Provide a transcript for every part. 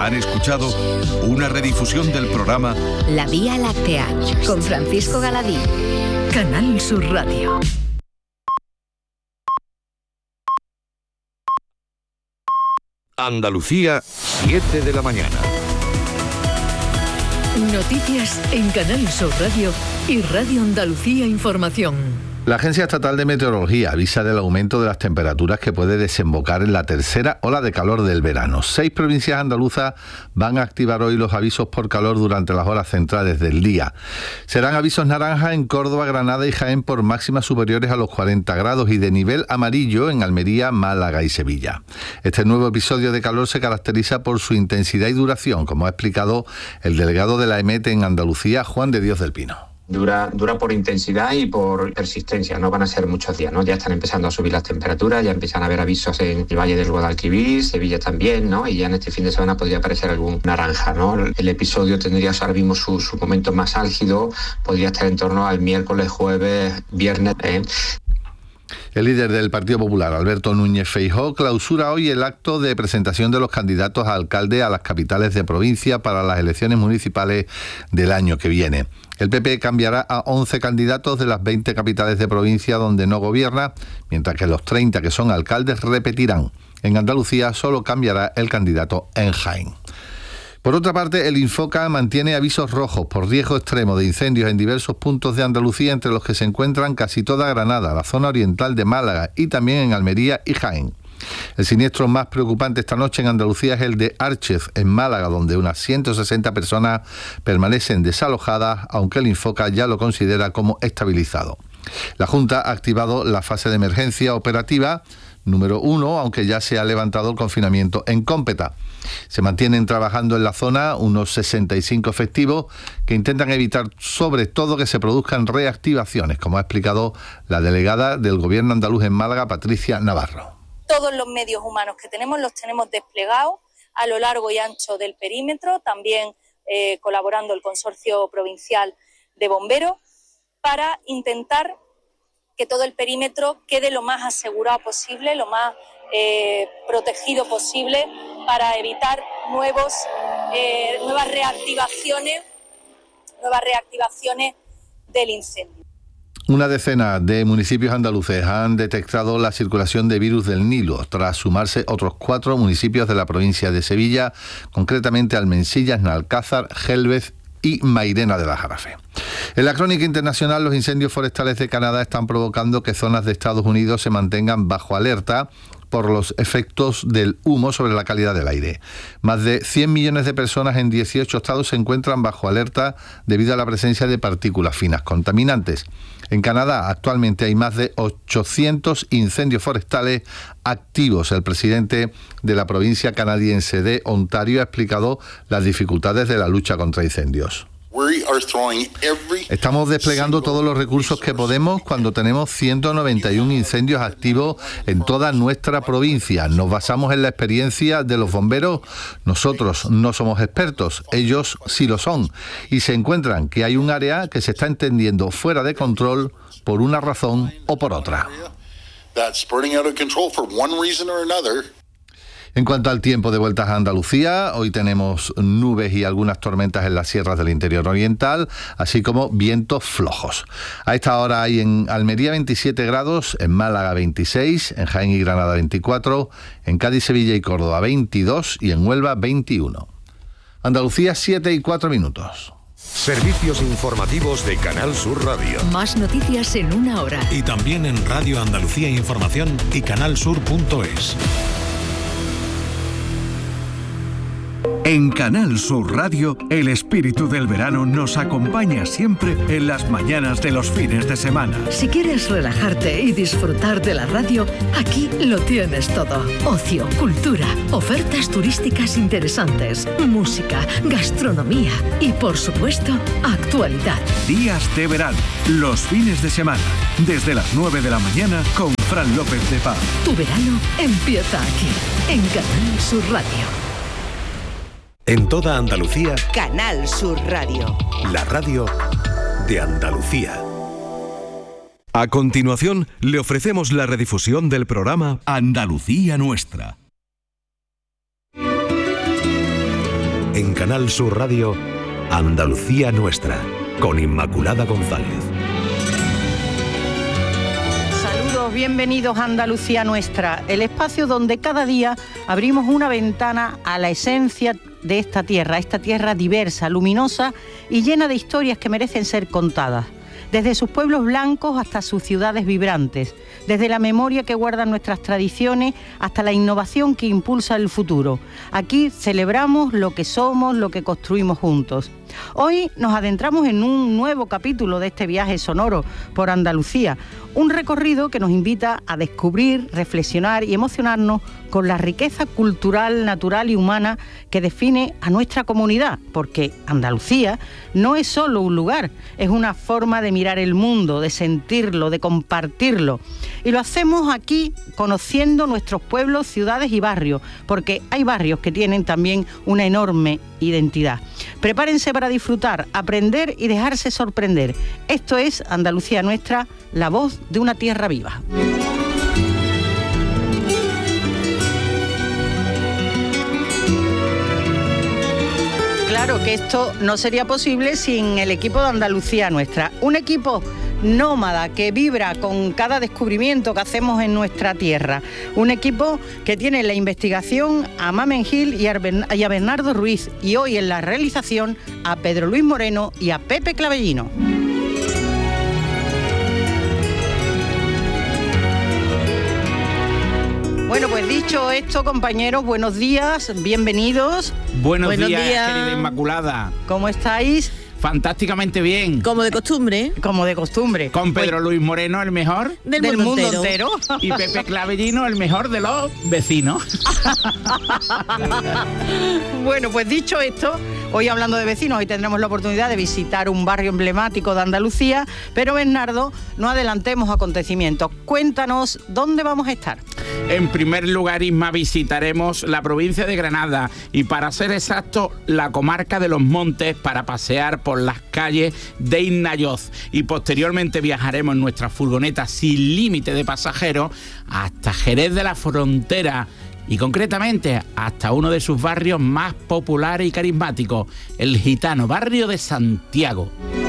Han escuchado una redifusión del programa La Vía Láctea, con Francisco Galadí. Canal Sur Radio. Andalucía, 7 de la mañana. Noticias en Canal Sur Radio y Radio Andalucía Información. La Agencia Estatal de Meteorología avisa del aumento de las temperaturas que puede desembocar en la tercera ola de calor del verano. 6 provincias andaluzas van a activar hoy los avisos por calor durante las horas centrales del día. Serán avisos naranja en Córdoba, Granada y Jaén por máximas superiores a los 40 grados y de nivel amarillo en Almería, Málaga y Sevilla. Este nuevo episodio de calor se caracteriza por su intensidad y duración, como ha explicado el delegado de la EMET en Andalucía, Juan de Dios del Pino. Dura por intensidad y por persistencia, no van a ser muchos días, ¿no? Ya están empezando a subir las temperaturas, ya empiezan a haber avisos en el Valle del Guadalquivir, Sevilla también, ¿no? Y ya en este fin de semana podría aparecer algún naranja, ¿no? El episodio tendría ahora mismo su momento más álgido, podría estar en torno al miércoles, jueves, viernes, El líder del Partido Popular, Alberto Núñez Feijóo, clausura hoy el acto de presentación de los candidatos a alcalde a las capitales de provincia para las elecciones municipales del año que viene. El PP cambiará a 11 candidatos de las 20 capitales de provincia donde no gobierna, mientras que los 30 que son alcaldes repetirán. En Andalucía solo cambiará el candidato en Jaén. Por otra parte, el Infoca mantiene avisos rojos por riesgo extremo de incendios en diversos puntos de Andalucía, entre los que se encuentran casi toda Granada, la zona oriental de Málaga y también en Almería y Jaén. El siniestro más preocupante esta noche en Andalucía es el de Árchez, en Málaga, donde unas 160 personas permanecen desalojadas, aunque el Infoca ya lo considera como estabilizado. La Junta ha activado la fase de emergencia operativa número 1, aunque ya se ha levantado el confinamiento en Cómpeta. Se mantienen trabajando en la zona unos 65 efectivos que intentan evitar sobre todo que se produzcan reactivaciones, como ha explicado la delegada del Gobierno andaluz en Málaga, Patricia Navarro. Todos los medios humanos que tenemos los tenemos desplegados a lo largo y ancho del perímetro, también colaborando el Consorcio Provincial de Bomberos, para intentar que todo el perímetro quede lo más asegurado posible, lo más protegido posible, para evitar nuevas reactivaciones del incendio. Una decena de municipios andaluces han detectado la circulación de virus del Nilo, tras sumarse otros 4 municipios de la provincia de Sevilla, concretamente Almensillas, Nalcázar, Gelvez y Mairena de la Jarafe. En la crónica internacional, los incendios forestales de Canadá están provocando que zonas de Estados Unidos se mantengan bajo alerta por los efectos del humo sobre la calidad del aire. Más de 100 millones de personas en 18 estados se encuentran bajo alerta debido a la presencia de partículas finas contaminantes. En Canadá actualmente hay más de 800 incendios forestales activos. El presidente de la provincia canadiense de Ontario ha explicado las dificultades de la lucha contra incendios. Estamos desplegando todos los recursos que podemos cuando tenemos 191 incendios activos en toda nuestra provincia. Nos basamos en la experiencia de los bomberos. Nosotros no somos expertos, ellos sí lo son. Y se encuentran que hay un área que se está entendiendo fuera de control por una razón o por otra. En cuanto al tiempo de vueltas a Andalucía, hoy tenemos nubes y algunas tormentas en las sierras del interior oriental, así como vientos flojos. A esta hora hay en Almería 27 grados, en Málaga 26, en Jaén y Granada 24, en Cádiz, Sevilla y Córdoba 22 y en Huelva 21. Andalucía 7:04. Servicios informativos de Canal Sur Radio. Más noticias en una hora. Y también en Radio Andalucía Información y canalsur.es. En Canal Sur Radio, el espíritu del verano nos acompaña siempre en las mañanas de los fines de semana. Si quieres relajarte y disfrutar de la radio, aquí lo tienes todo. Ocio, cultura, ofertas turísticas interesantes, música, gastronomía y, por supuesto, actualidad. Días de verano, los fines de semana, desde las 9 de la mañana con Fran López de Paz. Tu verano empieza aquí, en Canal Sur Radio. En toda Andalucía, Canal Sur Radio. La radio de Andalucía. A continuación, le ofrecemos la redifusión del programa Andalucía Nuestra. En Canal Sur Radio, Andalucía Nuestra, con Inmaculada González. Saludos, bienvenidos a Andalucía Nuestra, el espacio donde cada día abrimos una ventana a la esencia de esta tierra diversa, luminosa y llena de historias que merecen ser contadas. Desde sus pueblos blancos hasta sus ciudades vibrantes, desde la memoria que guardan nuestras tradiciones hasta la innovación que impulsa el futuro. Aquí celebramos lo que somos, lo que construimos juntos. Hoy nos adentramos en un nuevo capítulo de este viaje sonoro por Andalucía, un recorrido que nos invita a descubrir, reflexionar y emocionarnos con la riqueza cultural, natural y humana que define a nuestra comunidad, porque Andalucía no es solo un lugar, es una forma de mirar el mundo, de sentirlo, de compartirlo. Y lo hacemos aquí conociendo nuestros pueblos, ciudades y barrios, porque hay barrios que tienen también una enorme identidad. Prepárense para disfrutar, aprender y dejarse sorprender. Esto es Andalucía Nuestra, la voz de una tierra viva. Claro que esto no sería posible sin el equipo de Andalucía Nuestra. Un equipo nómada que vibra con cada descubrimiento que hacemos en nuestra tierra. Un equipo que tiene en la investigación a Mamen Gil y a Bernardo Ruiz, y hoy en la realización a Pedro Luis Moreno y a Pepe Clavellino. Bueno, pues dicho esto, compañeros, buenos días, bienvenidos. Buenos días, querida Inmaculada. ¿Cómo estáis? Fantásticamente bien. Como de costumbre. Como de costumbre. Con Pedro Luis Moreno, el mejor del mundo entero. Y Pepe Clavellino, el mejor de los vecinos. Bueno, pues dicho esto, hoy hablando de vecinos, hoy tendremos la oportunidad de visitar un barrio emblemático de Andalucía, pero Bernardo, no adelantemos acontecimientos. Cuéntanos, ¿dónde vamos a estar? En primer lugar, Isma, visitaremos la provincia de Granada y, para ser exacto, la comarca de Los Montes, para pasear por las calles de Isnayoz, y posteriormente viajaremos en nuestra furgoneta sin límite de pasajeros hasta Jerez de la Frontera y concretamente hasta uno de sus barrios más populares y carismáticos, el gitano barrio de Santiago.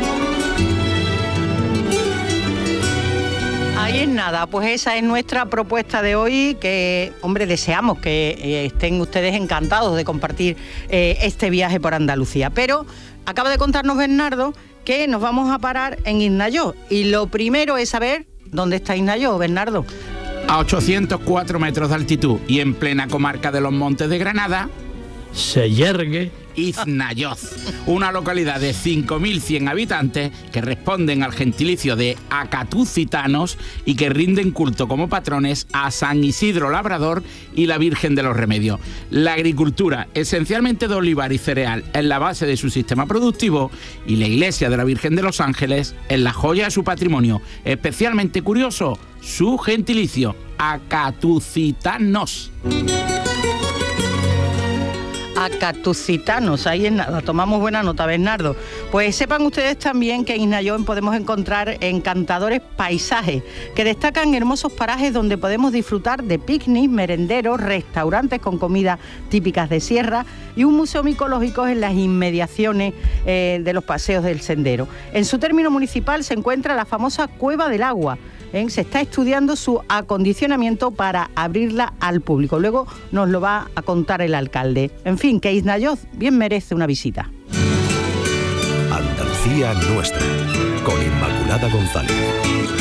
Ahí es nada, pues esa es nuestra propuesta de hoy, que, hombre, deseamos que estén ustedes encantados de compartir este viaje por Andalucía. Pero acaba de contarnos Bernardo que nos vamos a parar en Isnayoz, y lo primero es saber dónde está Isnayoz, Bernardo. A 804 metros de altitud y en plena comarca de Los Montes de Granada se yergue Isnayoz, una localidad de 5.100 habitantes que responden al gentilicio de acatucitanos y que rinden culto como patrones a San Isidro Labrador y la Virgen de los Remedios. La agricultura, esencialmente de olivar y cereal, es la base de su sistema productivo, y la iglesia de la Virgen de los Ángeles es la joya de su patrimonio. Especialmente curioso, su gentilicio, acatucitanos. Acatucitanos, ahí es nada, tomamos buena nota, Bernardo. Pues sepan ustedes también que en Isnayoz podemos encontrar encantadores paisajes que destacan hermosos parajes donde podemos disfrutar de picnics, merenderos, restaurantes con comidas típicas de sierra y un museo micológico en las inmediaciones de los paseos del sendero. En su término municipal se encuentra la famosa Cueva del Agua. Se está estudiando su acondicionamiento para abrirla al público. Luego nos lo va a contar el alcalde. En fin, que Isnayoz bien merece una visita. Andalucía Nuestra, con Inmaculada González.